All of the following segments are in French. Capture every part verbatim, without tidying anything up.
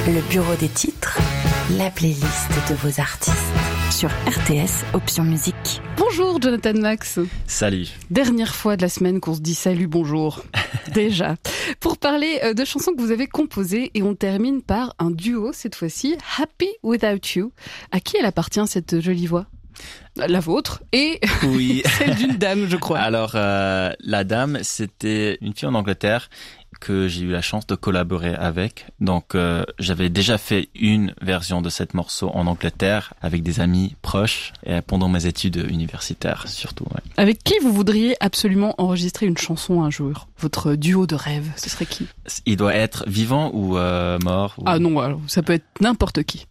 Le bureau des titres, la playlist de vos artistes. Sur R T S, option musique. Bonjour Jonathan Max. Salut. Dernière fois de la semaine qu'on se dit salut, bonjour. Déjà. Pour parler de chansons que vous avez composées, et on termine par un duo cette fois-ci, Happy Without You. À qui elle appartient cette jolie voix ? La vôtre et oui. celle d'une dame, je crois. Alors, euh, la dame, c'était une fille en Angleterre que j'ai eu la chance de collaborer avec. Donc, euh, j'avais déjà fait une version de cette morceau en Angleterre avec des amis proches et pendant mes études universitaires, surtout. Ouais. Avec qui vous voudriez absolument enregistrer une chanson un jour ? Votre duo de rêve, ce serait qui ? Il doit être vivant ou euh, mort ou... Ah non, alors, ça peut être n'importe qui.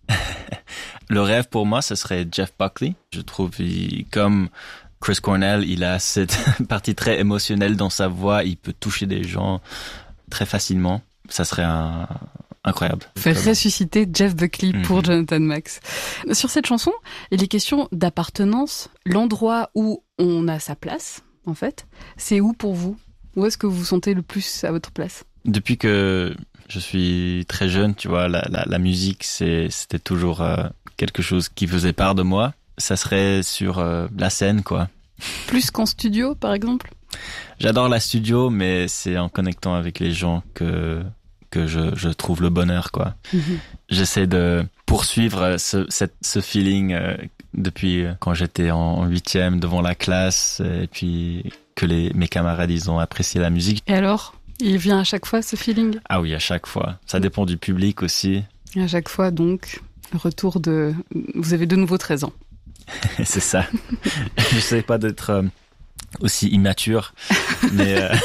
Le rêve pour moi, ce serait Jeff Buckley. Je trouve, il, comme Chris Cornell, il a cette partie très émotionnelle dans sa voix. Il peut toucher des gens très facilement. Ça serait un, incroyable. Faire ressusciter Jeff Buckley mm-hmm. pour Jonathan Max. Sur cette chanson, il est question d'appartenance. L'endroit où on a sa place, en fait, c'est où pour vous ? Où est-ce que vous vous sentez le plus à votre place ? Depuis que je suis très jeune, tu vois, la, la, la musique, c'est, c'était toujours euh, quelque chose qui faisait part de moi. Ça serait sur euh, la scène, quoi. Plus qu'en studio, par exemple ? J'adore la studio, mais c'est en connectant avec les gens que que je, je trouve le bonheur, quoi. Mm-hmm. J'essaie de poursuivre ce, cette, ce feeling euh, depuis quand j'étais en huitième devant la classe, et puis que les, mes camarades, ils ont apprécié la musique. Et alors ? Il vient à chaque fois, ce feeling ? Ah oui, à chaque fois. Ça dépend du public aussi. À chaque fois, donc, retour de... Vous avez de nouveau treize ans. C'est ça. Je sais pas d'être euh, aussi immature, mais... Euh...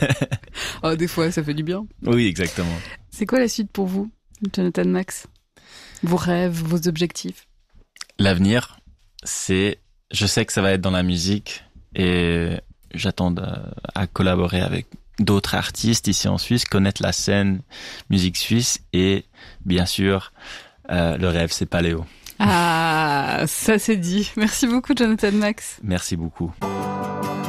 oh, des fois, ça fait du bien. Oui, exactement. C'est quoi la suite pour vous, Jonathan Max ? Vos rêves, vos objectifs ? L'avenir, c'est... Je sais que ça va être dans la musique et j'attends de, à collaborer avec d'autres artistes ici en Suisse, connaître la scène musique suisse et bien sûr, euh, le rêve, c'est Paléo. Ah, ça c'est dit. Merci beaucoup, Jonathan Max. Merci beaucoup.